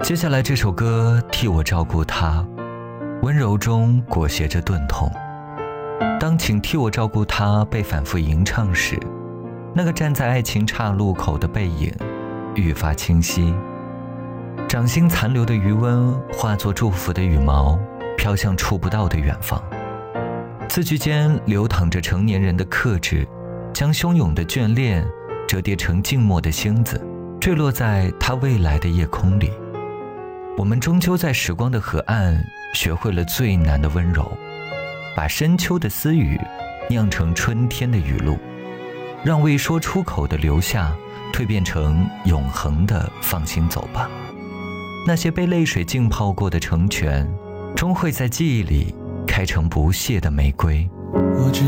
接下来这首歌替我照顾他，温柔中裹挟着钝痛。当请替我照顾他被反复吟唱时，那个站在爱情岔路口的背影愈发清晰，掌心残留的余温化作祝福的羽毛，飘向触不到的远方。字句间流淌着成年人的克制，将汹涌的眷恋折叠成静默的星子，坠落在他未来的夜空里。我们终究在时光的河岸学会了最难的温柔，把深秋的私语酿成春天的雨露，让未说出口的留下蜕变成永恒的放心走吧。那些被泪水浸泡过的成全，终会在记忆里开成不谢的玫瑰。 我知